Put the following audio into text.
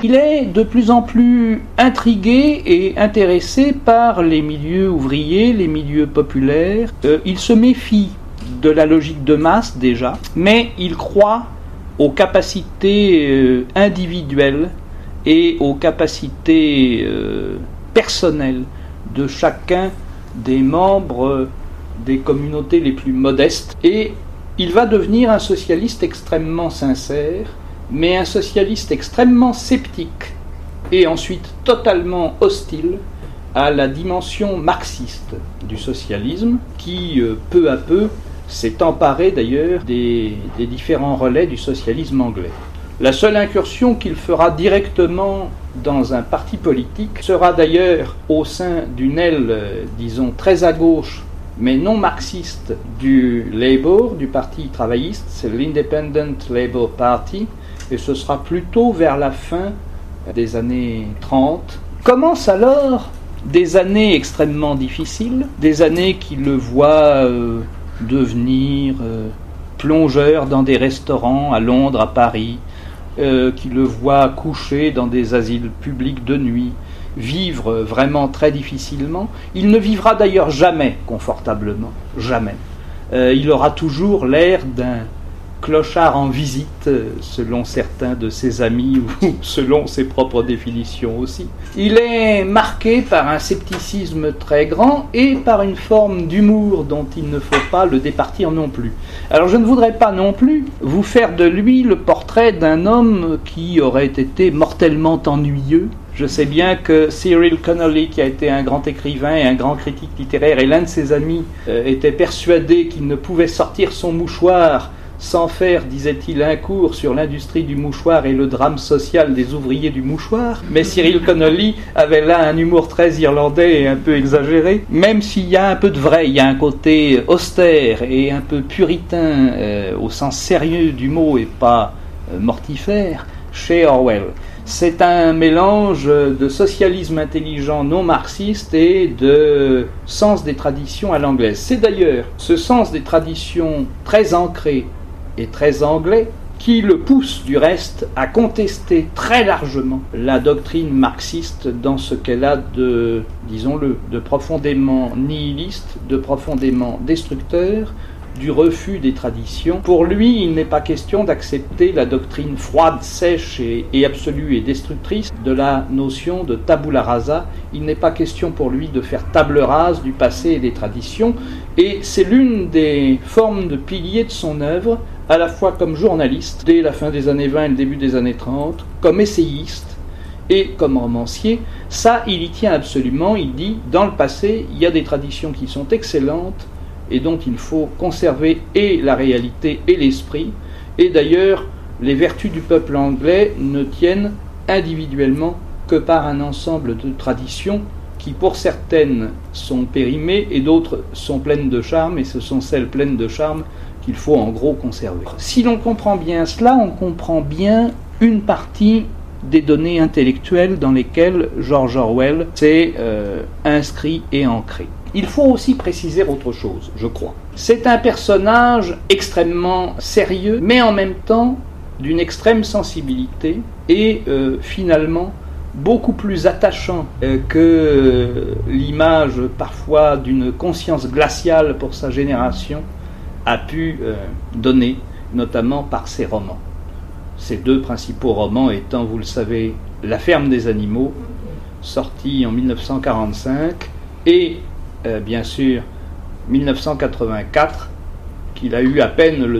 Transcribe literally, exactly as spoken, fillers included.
Il est de plus en plus intrigué et intéressé par les milieux ouvriers, les milieux populaires. Euh, il se méfie de la logique de masse déjà, mais il croit aux capacités euh, individuelles et aux capacités euh, personnelles de chacun des membres des communautés les plus modestes. Et il va devenir un socialiste extrêmement sincère, mais un socialiste extrêmement sceptique et ensuite totalement hostile à la dimension marxiste du socialisme qui, euh, peu à peu, s'est emparé d'ailleurs des, des différents relais du socialisme anglais. La seule incursion qu'il fera directement dans un parti politique sera d'ailleurs au sein d'une aile, euh, disons, très à gauche, mais non marxiste du Labour, du parti travailliste, c'est l'Independent Labour Party, et ce sera plutôt vers la fin des années trente. Commencent alors des années extrêmement difficiles, des années qui le voient euh, devenir euh, plongeur dans des restaurants à Londres, à Paris, euh, qui le voient coucher dans des asiles publics de nuit, vivre vraiment très difficilement. Il ne vivra d'ailleurs jamais confortablement, jamais. Euh, il aura toujours l'air d'un clochard en visite, selon certains de ses amis ou selon ses propres définitions aussi. Il est marqué par un scepticisme très grand et par une forme d'humour dont il ne faut pas le départir non plus. Alors je ne voudrais pas non plus vous faire de lui le portrait d'un homme qui aurait été mortellement ennuyeux. Je sais bien que Cyril Connolly, qui a été un grand écrivain et un grand critique littéraire, et l'un de ses amis, euh, était persuadé qu'il ne pouvait sortir son mouchoir sans faire, disait-il, un cours sur l'industrie du mouchoir et le drame social des ouvriers du mouchoir. Mais Cyril Connolly avait là un humour très irlandais et un peu exagéré. Même s'il y a un peu de vrai, il y a un côté austère et un peu puritain, euh, au sens sérieux du mot et pas euh, mortifère, chez Orwell. C'est un mélange de socialisme intelligent non marxiste et de sens des traditions à l'anglaise. C'est d'ailleurs ce sens des traditions très ancré et très anglais qui le pousse du reste à contester très largement la doctrine marxiste dans ce qu'elle a de, disons-le, de profondément nihiliste, de profondément destructeur, du refus des traditions. Pour lui, il n'est pas question d'accepter la doctrine froide, sèche et, et absolue et destructrice de la notion de tabula rasa. Il n'est pas question pour lui de faire table rase du passé et des traditions, et c'est l'une des formes de piliers de son œuvre, à la fois comme journaliste, dès la fin des années vingt et le début des années trente, comme essayiste et comme romancier. Ça, il y tient absolument. Il dit, dans le passé, il y a des traditions qui sont excellentes, et dont il faut conserver et la réalité et l'esprit. Et d'ailleurs, les vertus du peuple anglais ne tiennent individuellement que par un ensemble de traditions qui, pour certaines, sont périmées et d'autres sont pleines de charme, et ce sont celles pleines de charme qu'il faut en gros conserver. Si l'on comprend bien cela, on comprend bien une partie des données intellectuelles dans lesquelles George Orwell s'est euh, inscrit et ancré. Il faut aussi préciser autre chose, je crois. C'est un personnage extrêmement sérieux, mais en même temps d'une extrême sensibilité et euh, finalement beaucoup plus attachant euh, que l'image parfois d'une conscience glaciale pour sa génération a pu euh, donner, notamment par ses romans. Ses deux principaux romans étant, vous le savez, La ferme des animaux, sorti en mille neuf cent quarante-cinq, et Euh, bien sûr, mille neuf cent quatre-vingt-quatre, qu'il a eu à peine le